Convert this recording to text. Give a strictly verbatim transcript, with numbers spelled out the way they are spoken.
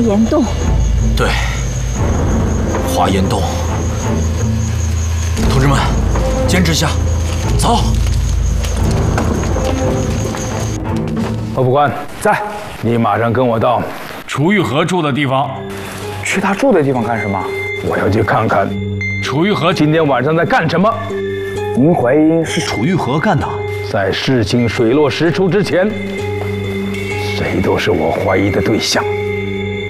岩洞。 对，花岩洞。同志们，坚持下，走。 侯副官在，你马上跟我到楚玉和住的地方。 去他住的地方干什么？我要去看看楚玉和今天晚上在干什么。您怀疑是楚玉和干的？在事情水落石出之前，谁都是我怀疑的对象。